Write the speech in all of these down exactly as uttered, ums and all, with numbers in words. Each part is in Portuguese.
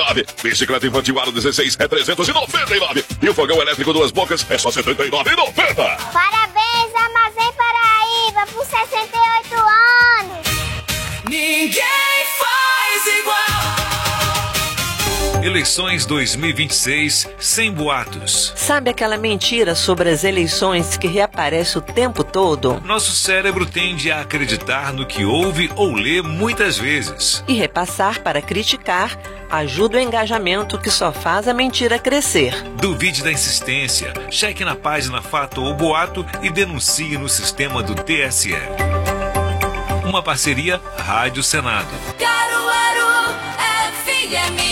nove. Bicicleta infantil aro dezesseis é trezentos e noventa e nove. E o fogão elétrico duas bocas é só setenta e nove reais e noventa centavos. Parabéns, Armazém Paraíba, por sessenta e oito anos. Ninguém faz igual. Eleições dois mil e vinte e seis sem boatos. Sabe aquela mentira sobre as eleições que reaparece o tempo todo? Nosso cérebro tende a acreditar no que ouve ou lê muitas vezes. E repassar para criticar ajuda o engajamento que só faz a mentira crescer. Duvide da insistência, cheque na página Fato ou Boato e denuncie no sistema do T S E. Uma parceria Rádio Senado. Caruaru F M.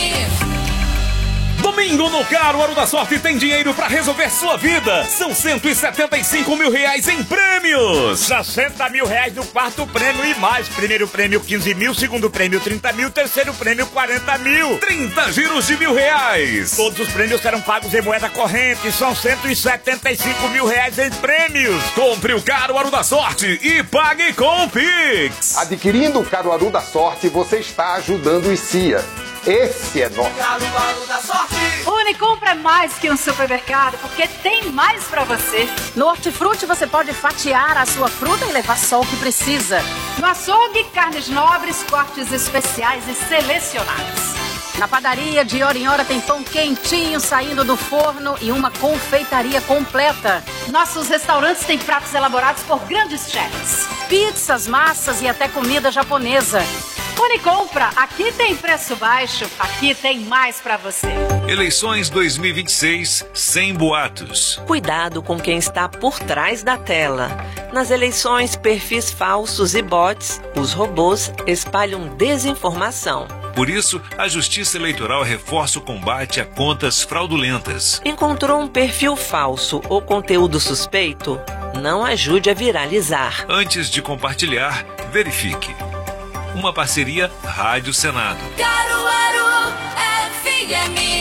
Domingo no Caruaru da Sorte tem dinheiro pra resolver sua vida. São cento e setenta e cinco mil reais em prêmios. sessenta mil reais no quarto prêmio e mais. Primeiro prêmio quinze mil, segundo prêmio trinta mil, terceiro prêmio quarenta mil. trinta giros de mil reais. Todos os prêmios serão pagos em moeda corrente. São cento e setenta e cinco mil reais em prêmios. Compre o Caruaru da Sorte e pague com o Pix. Adquirindo o Caruaru da Sorte, você está ajudando o I C I A. Esse é nosso. Caruaru da Sorte. Unicompra é mais que um supermercado, porque tem mais pra você. No Hortifruti você pode fatiar a sua fruta e levar só o que precisa. No açougue, carnes nobres, cortes especiais e selecionados. Na padaria, de hora em hora tem pão quentinho saindo do forno e uma confeitaria completa. Nossos restaurantes têm pratos elaborados por grandes chefs. Pizzas, massas e até comida japonesa. Unicompra, aqui tem preço baixo, aqui tem mais pra você. Eleições dois mil e vinte e seis sem boatos. Cuidado com quem está por trás da tela. Nas eleições, perfis falsos e bots, os robôs espalham desinformação. Por isso, a Justiça Eleitoral reforça o combate a contas fraudulentas. Encontrou um perfil falso ou conteúdo suspeito? Não ajude a viralizar. Antes de compartilhar, verifique. Uma parceria Rádio Senado. Caruaru F M.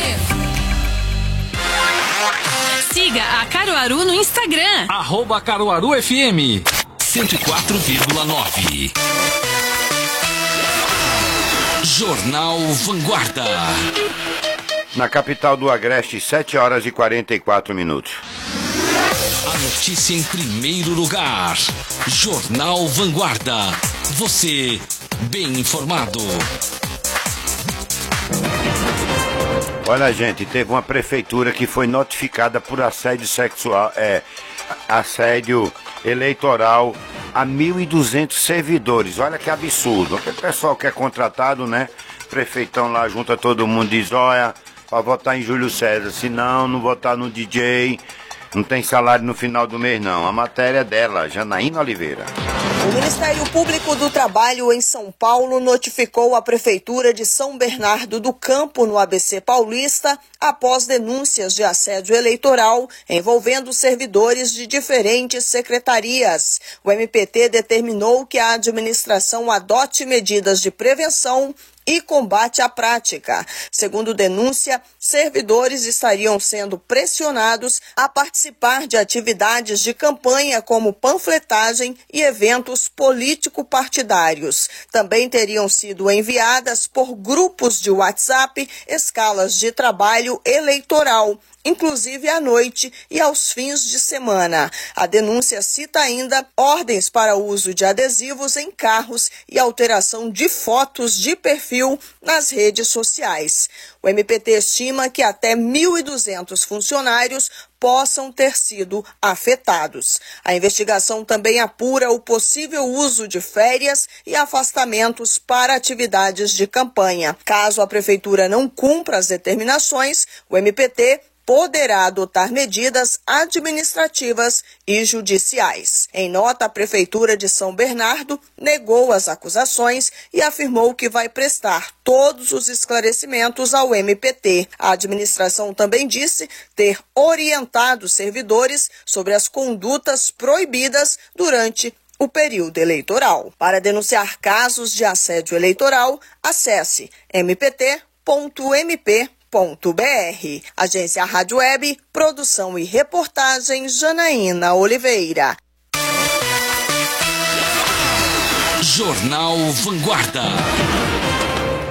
Siga a Caruaru no Instagram. Arroba Caruaru F M cento e quatro vírgula nove. Jornal Vanguarda. Na capital do Agreste, sete horas e quarenta e quatro minutos. A notícia em primeiro lugar. Jornal Vanguarda. Você bem informado. Olha, gente, teve uma prefeitura que foi notificada por assédio sexual, é, assédio eleitoral a mil e duzentos servidores. Olha que absurdo. Aquele pessoal que é contratado, né? Prefeitão lá junta todo mundo e diz, olha, pra votar em Júlio César, se não, não votar no D J, não tem salário no final do mês, não. A matéria é dela, Janaína Oliveira. O Ministério Público do Trabalho em São Paulo notificou a Prefeitura de São Bernardo do Campo, no A B C Paulista, após denúncias de assédio eleitoral envolvendo servidores de diferentes secretarias. O M P T determinou que a administração adote medidas de prevenção e combate à prática. Segundo denúncia, servidores estariam sendo pressionados a participar de atividades de campanha como panfletagem e eventos político-partidários. Também teriam sido enviadas por grupos de WhatsApp escalas de trabalho eleitoral, inclusive à noite e aos fins de semana. A denúncia cita ainda ordens para o uso de adesivos em carros e alteração de fotos de perfil nas redes sociais. O M P T estima que até mil e duzentos funcionários possam ter sido afetados. A investigação também apura o possível uso de férias e afastamentos para atividades de campanha. Caso a Prefeitura não cumpra as determinações, o M P T poderá adotar medidas administrativas e judiciais. Em nota, a Prefeitura de São Bernardo negou as acusações e afirmou que vai prestar todos os esclarecimentos ao M P T. A administração também disse ter orientado servidores sobre as condutas proibidas durante o período eleitoral. Para denunciar casos de assédio eleitoral, acesse m p t ponto m p ponto b r. Agência Rádio Web, produção e reportagem Janaína Oliveira. Jornal Vanguarda.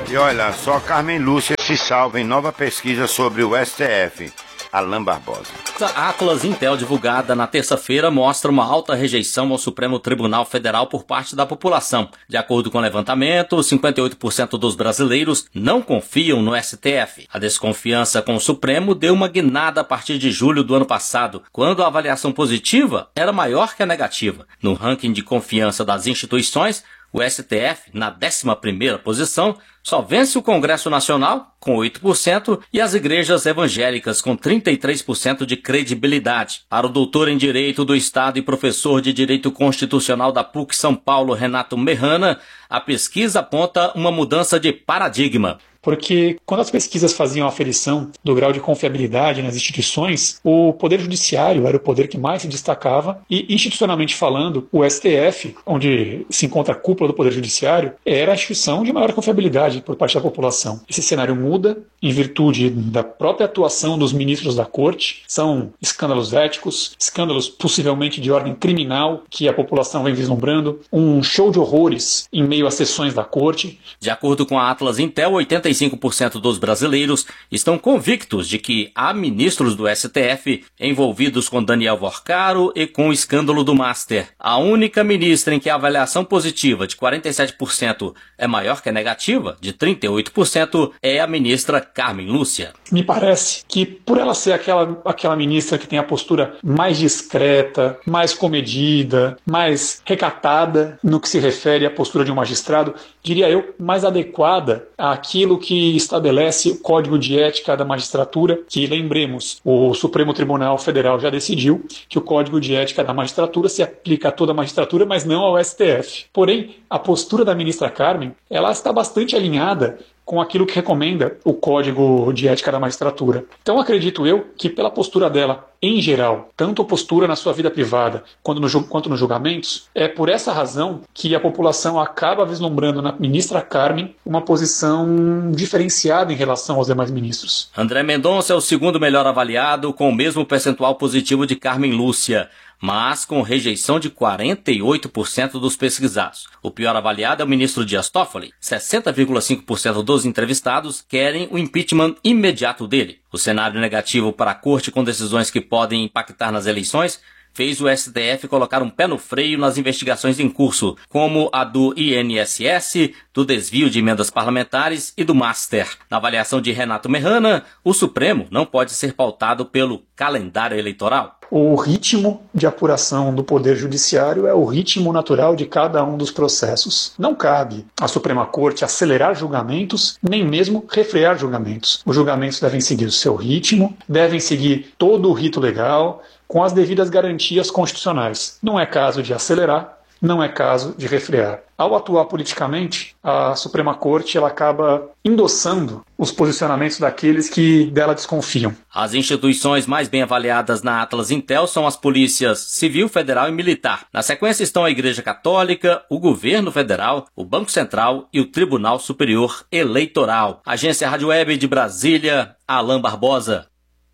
E olha, só Carmen Lúcia se salva em nova pesquisa sobre o S T F. Alain Barbosa. A Atlas Intel divulgada na terça-feira mostra uma alta rejeição ao Supremo Tribunal Federal por parte da população. De acordo com o levantamento, cinquenta e oito por cento dos brasileiros não confiam no S T F. A desconfiança com o Supremo deu uma guinada a partir de julho do ano passado, quando a avaliação positiva era maior que a negativa. No ranking de confiança das instituições, o S T F, na décima primeira posição, só vence o Congresso Nacional, com oito por cento, e as igrejas evangélicas, com trinta e três por cento de credibilidade. Para o doutor em Direito do Estado e professor de Direito Constitucional da P U C São Paulo, Renato Merrana, a pesquisa aponta uma mudança de paradigma. Porque quando as pesquisas faziam a aferição do grau de confiabilidade nas instituições, o Poder Judiciário era o poder que mais se destacava e, institucionalmente falando, o S T F, onde se encontra a cúpula do Poder Judiciário, era a instituição de maior confiabilidade por parte da população. Esse cenário muda em virtude da própria atuação dos ministros da Corte. São escândalos éticos, escândalos possivelmente de ordem criminal que a população vem vislumbrando, um show de horrores em meio às sessões da Corte. De acordo com a Atlas Intel, oitenta e cinco por cento dos brasileiros estão convictos de que há ministros do S T F envolvidos com Daniel Vorcaro e com o escândalo do Master. A única ministra em que a avaliação positiva de quarenta e sete por cento é maior que a negativa, de trinta e oito por cento, é a ministra Carmen Lúcia. Me parece que, por ela ser aquela, aquela ministra que tem a postura mais discreta, mais comedida, mais recatada no que se refere à postura de um magistrado, diria eu, mais adequada àquilo que estabelece o Código de Ética da Magistratura, que, lembremos, o Supremo Tribunal Federal já decidiu que o Código de Ética da Magistratura se aplica a toda a magistratura, mas não ao S T F. Porém, a postura da ministra Carmen, ela está bastante alinhada com aquilo que recomenda o Código de Ética da Magistratura. Então acredito eu que pela postura dela, em geral, tanto a postura na sua vida privada quanto, no, quanto nos julgamentos, é por essa razão que a população acaba vislumbrando na ministra Carmen uma posição diferenciada em relação aos demais ministros. André Mendonça é o segundo melhor avaliado, com o mesmo percentual positivo de Carmen Lúcia, mas com rejeição de quarenta e oito por cento dos pesquisados. O pior avaliado é o ministro Dias Toffoli. sessenta vírgula cinco por cento dos entrevistados querem o impeachment imediato dele. O cenário negativo para a corte com decisões que podem impactar nas eleições fez o S T F colocar um pé no freio nas investigações em curso, como a do I N S S, do desvio de emendas parlamentares e do Master. Na avaliação de Renato Merrana, o Supremo não pode ser pautado pelo calendário eleitoral. O ritmo de apuração do Poder Judiciário é o ritmo natural de cada um dos processos. Não cabe à Suprema Corte acelerar julgamentos, nem mesmo refrear julgamentos. Os julgamentos devem seguir o seu ritmo, devem seguir todo o rito legal, com as devidas garantias constitucionais. Não é caso de acelerar, não é caso de refrear. Ao atuar politicamente, a Suprema Corte ela acaba endossando os posicionamentos daqueles que dela desconfiam. As instituições mais bem avaliadas na Atlas Intel são as polícias civil, federal e militar. Na sequência estão a Igreja Católica, o Governo Federal, o Banco Central e o Tribunal Superior Eleitoral. Agência Rádio Web de Brasília, Alain Barbosa.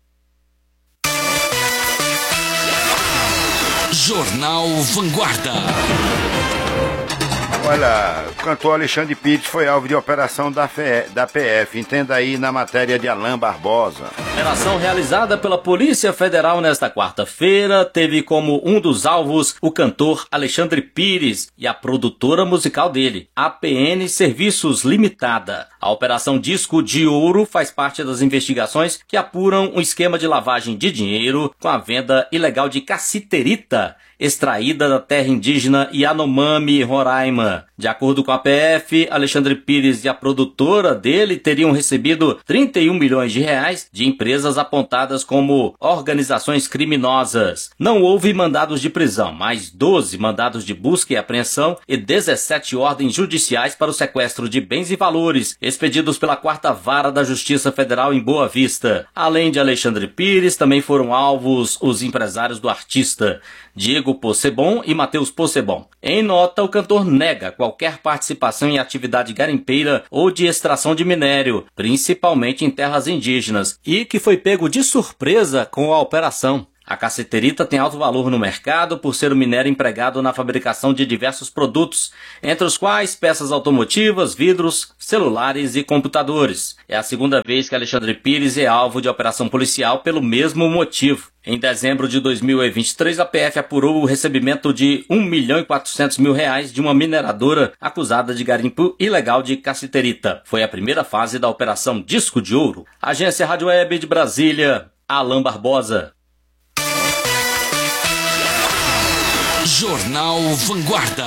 Jornal Vanguarda. Olha, o cantor Alexandre Pires foi alvo de operação da, F E, da P F. Entenda aí na matéria de Alain Barbosa. Operação realizada pela Polícia Federal nesta quarta-feira teve como um dos alvos o cantor Alexandre Pires e a produtora musical dele, A P N Serviços Limitada. A Operação Disco de Ouro faz parte das investigações que apuram um esquema de lavagem de dinheiro com a venda ilegal de cassiterita, extraída da terra indígena Yanomami, Roraima. De acordo com a P F, Alexandre Pires e a produtora dele teriam recebido trinta e um milhões de reais de empresas apontadas como organizações criminosas. Não houve mandados de prisão, mas doze mandados de busca e apreensão e dezessete ordens judiciais para o sequestro de bens e valores, expedidos pela quarta Vara da Justiça Federal em Boa Vista. Além de Alexandre Pires, também foram alvos os empresários do artista, Diego Possebon e Matheus Possebon. Em nota, o cantor nega qualquer participação em atividade garimpeira ou de extração de minério, principalmente em terras indígenas, e que foi pego de surpresa com a operação. A cassiterita tem alto valor no mercado por ser o minério empregado na fabricação de diversos produtos, entre os quais peças automotivas, vidros, celulares e computadores. É a segunda vez que Alexandre Pires é alvo de operação policial pelo mesmo motivo. Em dezembro de dois mil e vinte e três, a P F apurou o recebimento de um milhão e quatrocentos mil reais de uma mineradora acusada de garimpo ilegal de cassiterita. Foi a primeira fase da Operação Disco de Ouro. Agência Rádio Web de Brasília, Alain Barbosa. Jornal Vanguarda.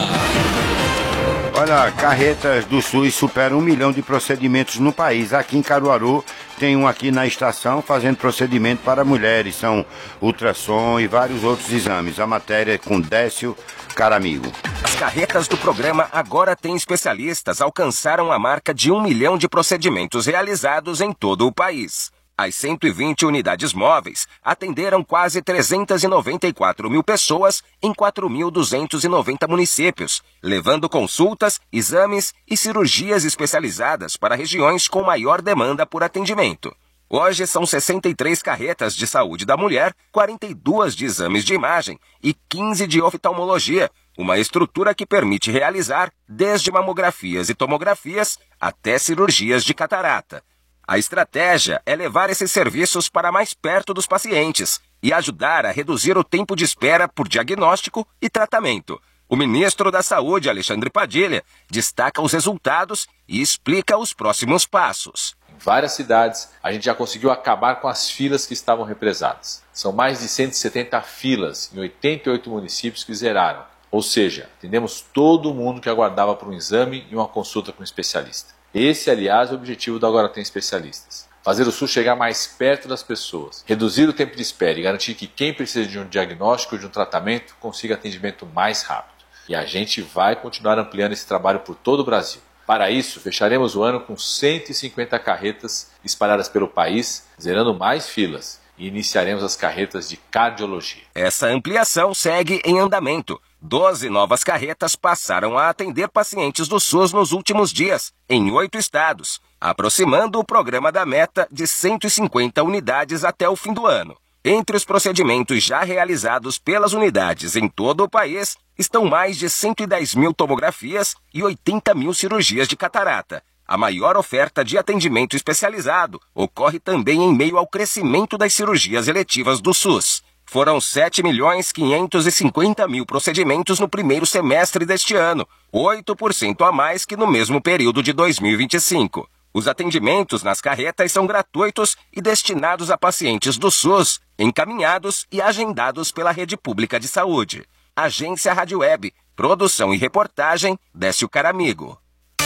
Olha, carretas do SUS superam um milhão de procedimentos no país. Aqui em Caruaru tem um aqui na estação fazendo procedimento para mulheres. São ultrassom e vários outros exames. A matéria é com Décio Caramigo. As carretas do programa Agora Tem Especialistas alcançaram a marca de um milhão de procedimentos realizados em todo o país. As cento e vinte unidades móveis atenderam quase trezentas e noventa e quatro mil pessoas em quatro mil duzentos e noventa municípios, levando consultas, exames e cirurgias especializadas para regiões com maior demanda por atendimento. Hoje são sessenta e três carretas de saúde da mulher, quarenta e duas de exames de imagem e quinze de oftalmologia, uma estrutura que permite realizar desde mamografias e tomografias até cirurgias de catarata. A estratégia é levar esses serviços para mais perto dos pacientes e ajudar a reduzir o tempo de espera por diagnóstico e tratamento. O ministro da Saúde, Alexandre Padilha, destaca os resultados e explica os próximos passos. Em várias cidades, a gente já conseguiu acabar com as filas que estavam represadas. São mais de cento e setenta filas em oitenta e oito municípios que zeraram. Ou seja, atendemos todo mundo que aguardava por um exame e uma consulta com um especialista. Esse, aliás, é o objetivo do Agora Tem Especialistas. Fazer o SUS chegar mais perto das pessoas, reduzir o tempo de espera e garantir que quem precisa de um diagnóstico ou de um tratamento consiga atendimento mais rápido. E a gente vai continuar ampliando esse trabalho por todo o Brasil. Para isso, fecharemos o ano com cento e cinquenta carretas espalhadas pelo país, zerando mais filas, e iniciaremos as carretas de cardiologia. Essa ampliação segue em andamento. Doze novas carretas passaram a atender pacientes do SUS nos últimos dias, em oito estados, aproximando o programa da meta de cento e cinquenta unidades até o fim do ano. Entre os procedimentos já realizados pelas unidades em todo o país, estão mais de cento e dez mil tomografias e oitenta mil cirurgias de catarata. A maior oferta de atendimento especializado ocorre também em meio ao crescimento das cirurgias eletivas do SUS. Foram sete milhões quinhentos e cinquenta mil procedimentos no primeiro semestre deste ano, oito por cento a mais que no mesmo período de dois mil e vinte e cinco. Os atendimentos nas carretas são gratuitos e destinados a pacientes do SUS, encaminhados e agendados pela Rede Pública de Saúde. Agência Rádio Web, produção e reportagem, Décio Caramigo.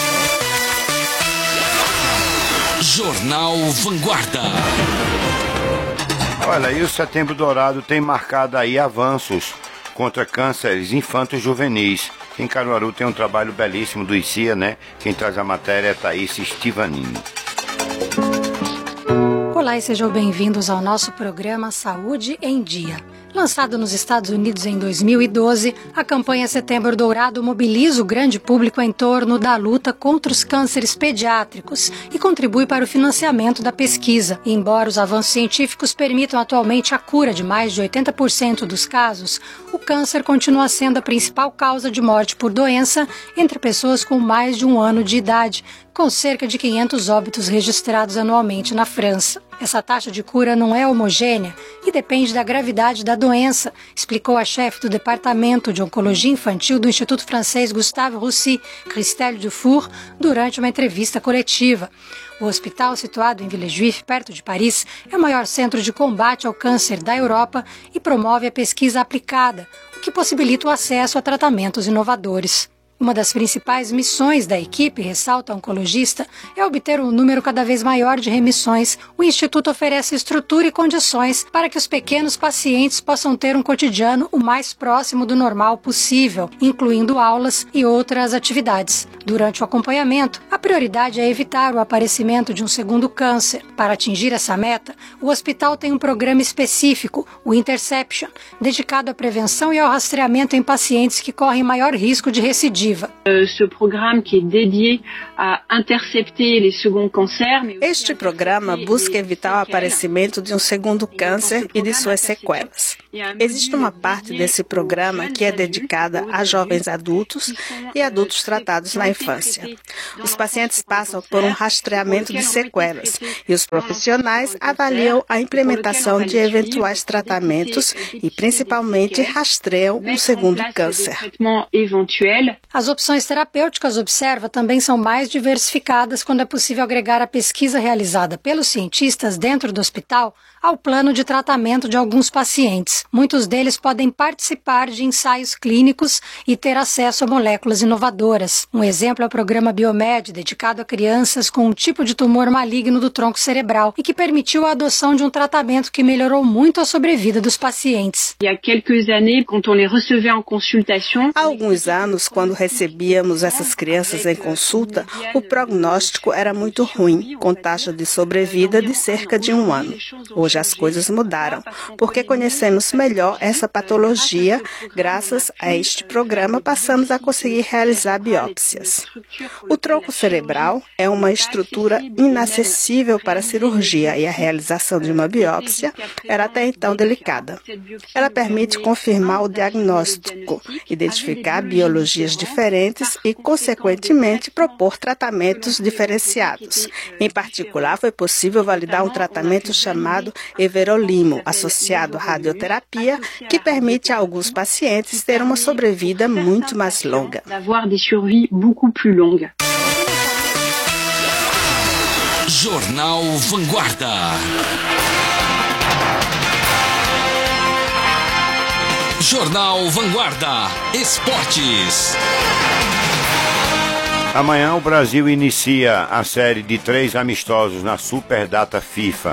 Jornal Vanguarda. Olha, e o Setembro Dourado tem marcado aí avanços contra cânceres infanto-juvenis. Em Caruaru tem um trabalho belíssimo do I C I A, né? Quem traz a matéria é Thaís Stivanini. Olá e sejam bem-vindos ao nosso programa Saúde em Dia. Lançado nos Estados Unidos em dois mil e doze, a campanha Setembro Dourado mobiliza o grande público em torno da luta contra os cânceres pediátricos e contribui para o financiamento da pesquisa. Embora os avanços científicos permitam atualmente a cura de mais de oitenta por cento dos casos, o câncer continua sendo a principal causa de morte por doença entre pessoas com mais de um ano de idade, com cerca de quinhentos óbitos registrados anualmente na França. Essa taxa de cura não é homogênea e depende da gravidade da doença, explicou a chefe do Departamento de Oncologia Infantil do Instituto Francês Gustave Roussy, Christelle Dufour, durante uma entrevista coletiva. O hospital, situado em Villejuif, perto de Paris, é o maior centro de combate ao câncer da Europa e promove a pesquisa aplicada, o que possibilita o acesso a tratamentos inovadores. Uma das principais missões da equipe, ressalta a oncologista, é obter um número cada vez maior de remissões. O Instituto oferece estrutura e condições para que os pequenos pacientes possam ter um cotidiano o mais próximo do normal possível, incluindo aulas e outras atividades. Durante o acompanhamento, a prioridade é evitar o aparecimento de um segundo câncer. Para atingir essa meta, o hospital tem um programa específico, o Interception, dedicado à prevenção e ao rastreamento em pacientes que correm maior risco de recidiva. recidiva. Este programa busca evitar o aparecimento de um segundo câncer e de suas sequelas. Existe uma parte desse programa que é dedicada a jovens adultos e adultos tratados na infância. Os pacientes passam por um rastreamento de sequelas e os profissionais avaliam a implementação de eventuais tratamentos e, principalmente, rastreiam um segundo câncer. As opções terapêuticas, observa, também são mais diversificadas quando é possível agregar a pesquisa realizada pelos cientistas dentro do hospital ao plano de tratamento de alguns pacientes. Muitos deles podem participar de ensaios clínicos e ter acesso a moléculas inovadoras. Um exemplo é o programa Biomed, dedicado a crianças com um tipo de tumor maligno do tronco cerebral e que permitiu a adoção de um tratamento que melhorou muito a sobrevida dos pacientes. Há alguns anos, quando recebíamos essas crianças em consulta, o prognóstico era muito ruim, com taxa de sobrevida de cerca de um ano. Hoje as coisas mudaram, porque conhecemos melhor essa patologia. Graças a este programa, passamos a conseguir realizar biópsias. O tronco cerebral é uma estrutura inacessível para a cirurgia e a realização de uma biópsia era até então delicada. Ela permite confirmar o diagnóstico, identificar biologias diferentes e, consequentemente, propor tratamentos diferenciados. Em particular, foi possível validar um tratamento chamado everolimo, associado à radioterapia, que permite a alguns pacientes ter uma sobrevida muito mais longa. Jornal Vanguarda. Jornal Vanguarda Esportes. Amanhã o Brasil inicia a série de três amistosos na Superdata FIFA.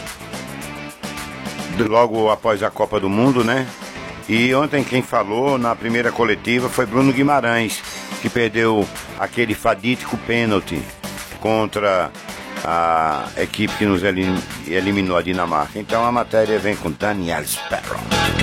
Logo após a Copa do Mundo, né? E ontem quem falou na primeira coletiva foi Bruno Guimarães, que perdeu aquele fadídico pênalti contra a equipe que nos eliminou, a Dinamarca. Então a matéria vem com Daniel Sparrow.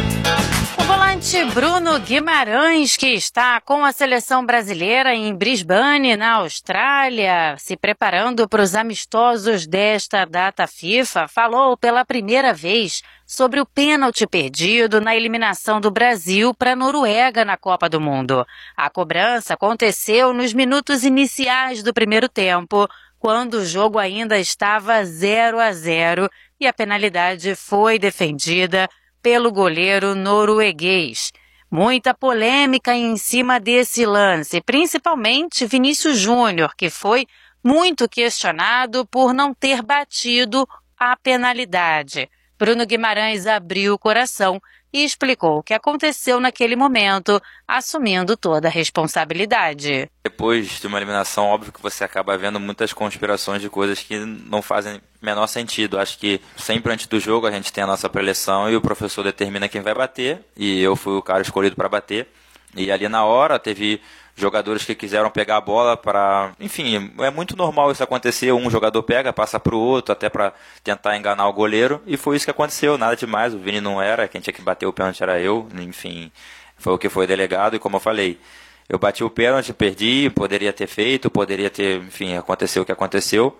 O volante Bruno Guimarães, que está com a seleção brasileira em Brisbane, na Austrália, se preparando para os amistosos desta data FIFA, falou pela primeira vez sobre o pênalti perdido na eliminação do Brasil para a Noruega na Copa do Mundo. A cobrança aconteceu nos minutos iniciais do primeiro tempo, quando o jogo ainda estava zero a zero e a penalidade foi defendida pelo goleiro norueguês. Muita polêmica em cima desse lance, principalmente Vinícius Júnior, que foi muito questionado por não ter batido a penalidade. Bruno Guimarães abriu o coração e explicou o que aconteceu naquele momento, assumindo toda a responsabilidade. Depois de uma eliminação, óbvio que você acaba vendo muitas conspirações de coisas que não fazem menor sentido. Acho que sempre antes do jogo a gente tem a nossa preleção e o professor determina quem vai bater, e eu fui o cara escolhido para bater. E ali na hora teve jogadores que quiseram pegar a bola para... Enfim, é muito normal isso acontecer. Um jogador pega, passa para o outro, até para tentar enganar o goleiro. E foi isso que aconteceu, nada demais. O Vini não era, quem tinha que bater o pênalti era eu. Enfim, foi o que foi delegado. E como eu falei, eu bati o pênalti, perdi, poderia ter feito, poderia ter... Enfim, aconteceu o que aconteceu.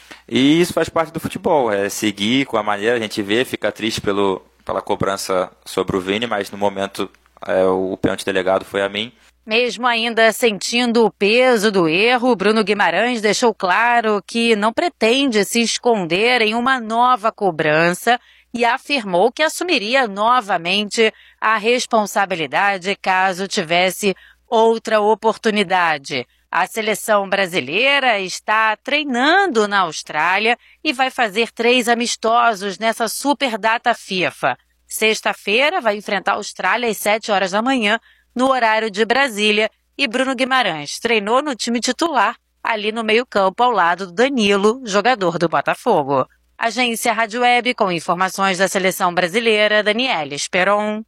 E isso faz parte do futebol. É seguir com a maneira, a gente vê, fica triste pelo, pela cobrança sobre o Vini, mas no momento é, o pênalti delegado foi a mim. Mesmo ainda sentindo o peso do erro, Bruno Guimarães deixou claro que não pretende se esconder em uma nova cobrança e afirmou que assumiria novamente a responsabilidade caso tivesse outra oportunidade. A seleção brasileira está treinando na Austrália e vai fazer três amistosos nessa super data FIFA. Sexta-feira vai enfrentar a Austrália às sete horas da manhã, no horário de Brasília, e Bruno Guimarães treinou no time titular, ali no meio-campo, ao lado do Danilo, jogador do Botafogo. Agência Rádio Web, com informações da seleção brasileira, Daniela Esperon.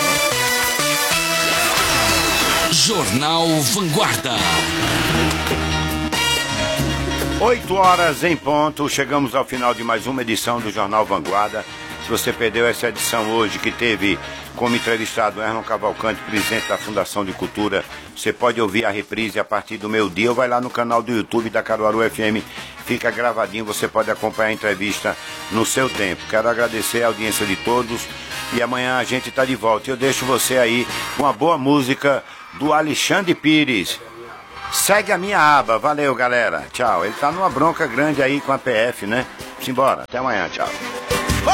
Jornal Vanguarda. Oito horas em ponto, chegamos ao final de mais uma edição do Jornal Vanguarda. Se você perdeu essa edição hoje, que teve como entrevistado Erlon Cavalcante, presidente da Fundação de Cultura, você pode ouvir a reprise a partir do meio-dia ou vai lá no canal do YouTube da Caruaru F M, fica gravadinho, você pode acompanhar a entrevista no seu tempo. Quero agradecer a audiência de todos e amanhã a gente está de volta. Eu deixo você aí com uma boa música do Alexandre Pires. Segue a minha aba. Valeu, galera. Tchau. Ele tá numa bronca grande aí com a P F, né? Simbora. Até amanhã. Tchau.